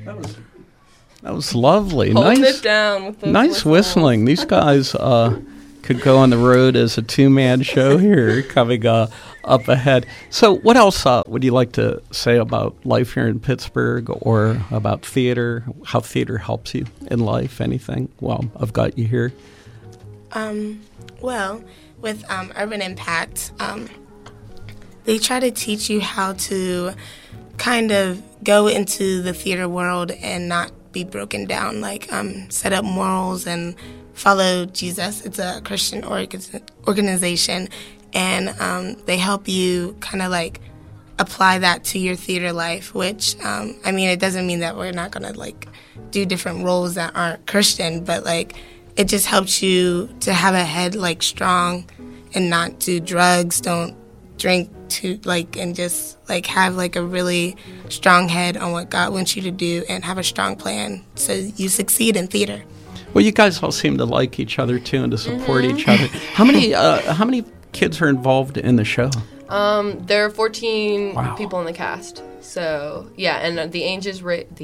That was lovely. Holding Nice, it down with those nice whistles. whistling. These guys could go on the road as a two-man show here coming up ahead. So what else would you like to say about life here in Pittsburgh or about theater, how theater helps you in life, anything? Well, I've got you here. Well, with Urban Impact, they try to teach you how to kind of go into the theater world and not be broken down, like set up morals and follow Jesus. It's a Christian organization, and they help you kind of like apply that to your theater life, which, I mean, it doesn't mean that we're not going to like do different roles that aren't Christian, but like it just helps you to have a head like strong and not do drugs, don't drink to like, and just like have like a really strong head on what God wants you to do and have a strong plan so you succeed in theater. Well, you guys all seem to like each other too and to support each other. How many kids are involved in the show? There are 14 people in the cast. So yeah, and the ages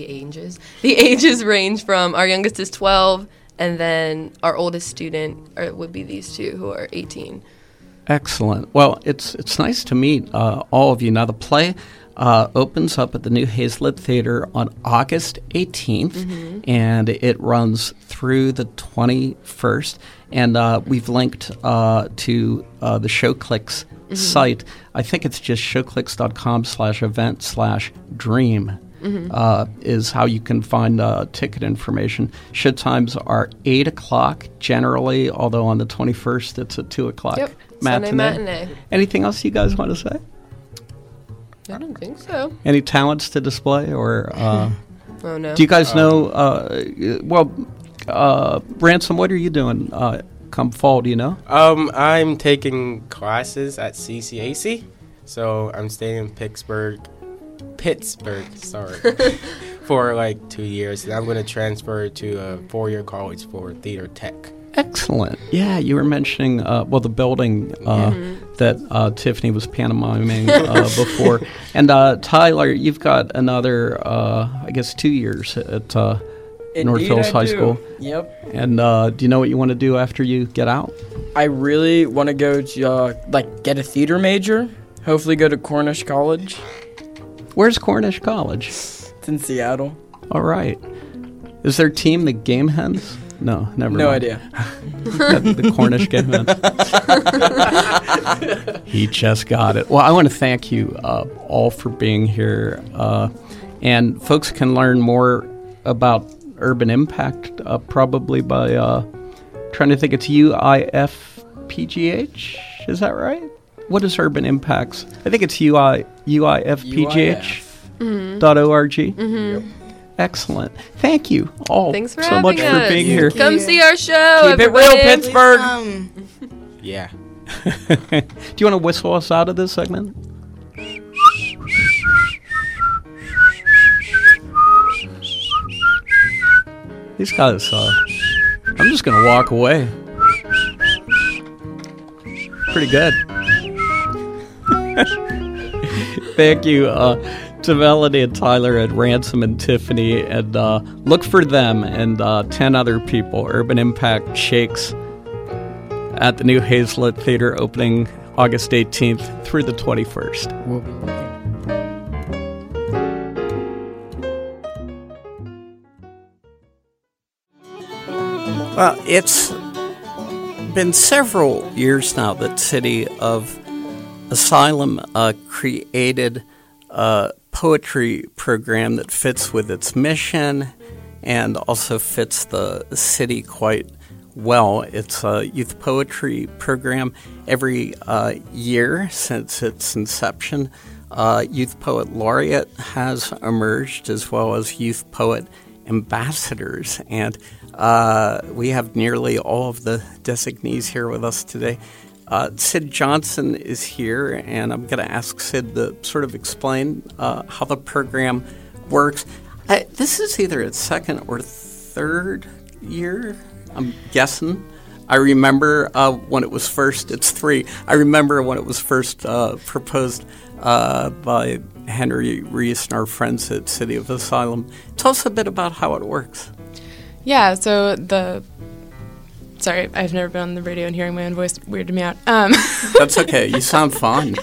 range from our youngest is 12, and then our oldest student would be these two who are 18. Excellent. Well, it's nice to meet all of you. Now, the play opens up at the New Hazlitt Theater on August 18th, and it runs through the 21st. And we've linked to the ShowClix site. I think it's just showclix.com/event/dream. Is how you can find ticket information. Show times are 8 o'clock generally, although on the 21st it's a 2 o'clock matinee. Sunday matinee. Anything else you guys want to say? I don't think so. Any talents to display? Or Oh, no. do you guys know, Ransom, what are you doing come fall, do you know? I'm taking classes at CCAC, so I'm staying in Pittsburgh, for like 2 years. And I'm going to transfer to a 4-year college for theater tech. Excellent. Yeah, you were mentioning, the building that Tiffany was pantomiming before. And Tyler, you've got another, 2 years at North Hills High School. Yep. And do you know what you want to do after you get out? I really want to go to, get a theater major, hopefully go to Cornish College. Where's Cornish College? It's in Seattle. All right. Is their team the Game Hens? No, never No mind. idea. The Cornish Game Hens. He just got it. Well, I want to thank you all for being here. And folks can learn more about Urban Impact probably by trying to think. It's UIFPGH. Is that right? What is Urban Impacts? I think it's UIFPGH.org. Mm-hmm. Excellent. Thank you all Thanks for so having much us. for being here. Come see our show. Keep it real, everybody. Pittsburgh. Yeah. Do you want to whistle us out of this segment? These guys, I'm just going to walk away. Pretty good. Thank you to Melanie and Tyler and Ransom and Tiffany. And look for them and 10 other people. Urban Impact Shakes at the New Hazlitt Theater opening August 18th through the 21st. We'll be looking. Well, it's been several years now that City of Asylum created a poetry program that fits with its mission and also fits the city quite well. It's a youth poetry program. Every year since its inception, Youth Poet Laureate has emerged, as well as Youth Poet Ambassadors. And we have nearly all of the designees here with us today. Sid Johnson is here, and I'm going to ask Sid to sort of explain how the program works. This is either its second or third year, I'm guessing. I remember when it's 3. I remember when it was first proposed by Henry Reese and our friends at City of Asylum. Tell us a bit about how it works. Yeah, so sorry, I've never been on the radio and hearing my own voice weirded me out. That's okay. You sound fine.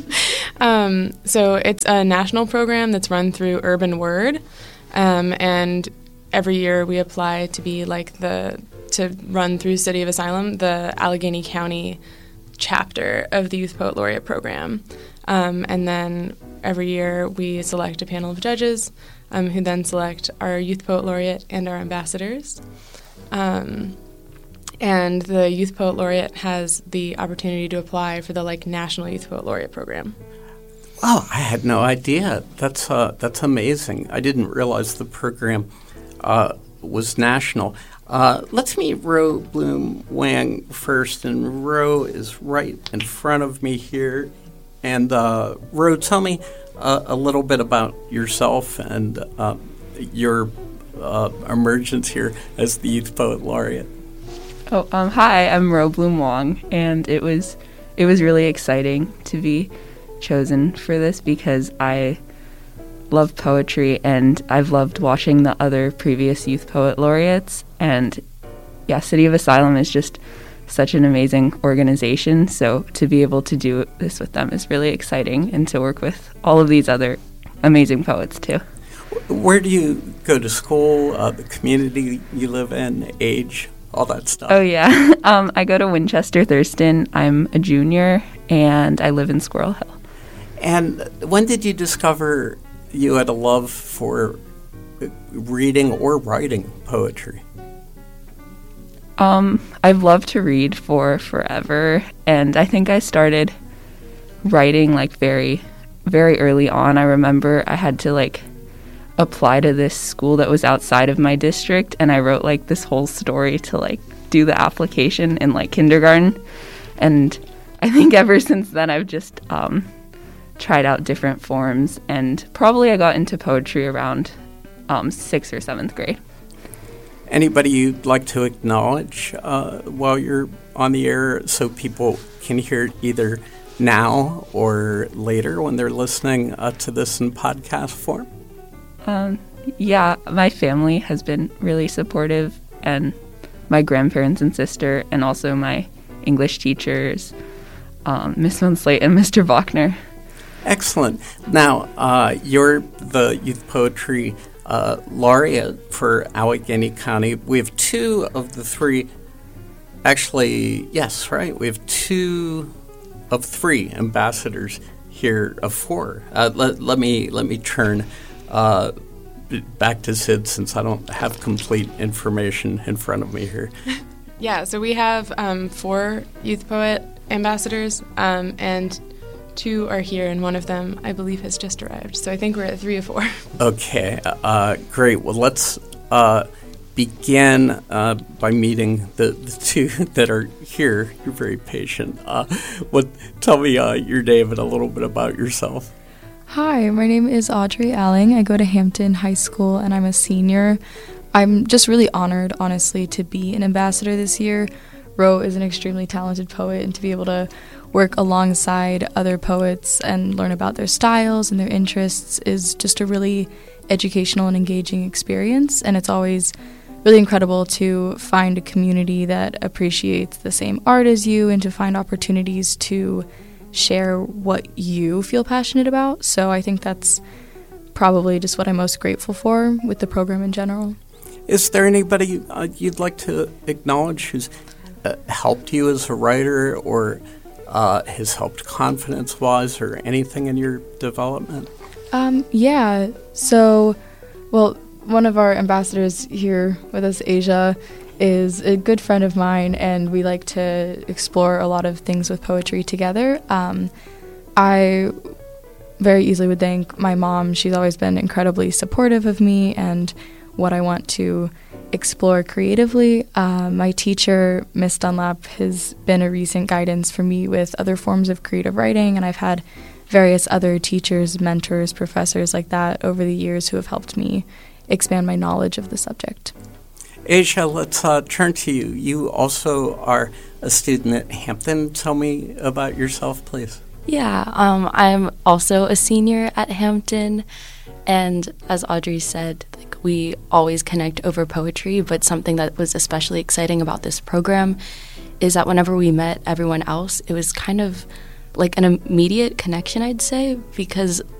So it's a national program that's run through Urban Word, and every year we apply to be to run through City of Asylum, the Allegheny County chapter of the Youth Poet Laureate program. And then every year we select a panel of judges who then select our Youth Poet Laureate and our ambassadors. And the Youth Poet Laureate has the opportunity to apply for the National Youth Poet Laureate program. Oh, I had no idea. That's amazing. I didn't realize the program was national. Let's meet Ro Bloom Wang first, and Ro is right in front of me here. And Ro, tell me a little bit about yourself and your emergence here as the Youth Poet Laureate. Hi, I'm Ro Bloom Wong, and it was really exciting to be chosen for this because I love poetry and I've loved watching the other previous Youth Poet Laureates, and yeah, City of Asylum is just such an amazing organization, so to be able to do this with them is really exciting, and to work with all of these other amazing poets too. Where do you go to school, the community you live in, age, all that stuff? Oh yeah, I go to Winchester Thurston. I'm a junior and I live in Squirrel Hill. And when did you discover you had a love for reading or writing poetry? I've loved to read for forever, and I think I started writing very, very early on. I remember I had to apply to this school that was outside of my district, and I wrote this whole story to do the application in kindergarten, and I think ever since then I've just tried out different forms, and probably I got into poetry around 6th or 7th grade. Anybody you'd like to acknowledge while you're on the air so people can hear it either now or later when they're listening to this in podcast form? Yeah, my family has been really supportive, and my grandparents and sister, and also my English teachers, Miss Van Slate and Mr. Bachner. Excellent. Now, you're the Youth Poetry Laureate for Allegheny County. We have 2 of the 3. Actually, yes, right. We have 2 of 3 ambassadors here of 4. Let me turn back to Sid since I don't have complete information in front of me here. Yeah, so we have 4 Youth Poet ambassadors, and 2 are here, and one of them, I believe, has just arrived. So I think we're at 3 of 4. Okay, great. Well, let's begin by meeting the 2 that are here. You're very patient. Tell me your name and a little bit about yourself. Hi, my name is Audrey Alling. I go to Hampton High School, and I'm a senior. I'm just really honored, honestly, to be an ambassador this year. Ro is an extremely talented poet, and to be able to work alongside other poets and learn about their styles and their interests is just a really educational and engaging experience. And it's always really incredible to find a community that appreciates the same art as you and to find opportunities to share what you feel passionate about. So I think that's probably just what I'm most grateful for with the program in general. Is there anybody you'd like to acknowledge who's helped you as a writer or has helped confidence-wise or anything in your development? Yeah. So, one of our ambassadors here with us, Asia, is a good friend of mine, and we like to explore a lot of things with poetry together. I very easily would thank my mom. She's always been incredibly supportive of me and what I want to explore creatively. My teacher, Miss Dunlap, has been a recent guidance for me with other forms of creative writing, and I've had various other teachers, mentors, professors like that over the years who have helped me expand my knowledge of the subject. Asia, let's turn to you. You also are a student at Hampton. Tell me about yourself, please. Yeah, I'm also a senior at Hampton, and as Audrey said, like, we always connect over poetry, but something that was especially exciting about this program is that whenever we met everyone else, it was kind of like an immediate connection, I'd say, because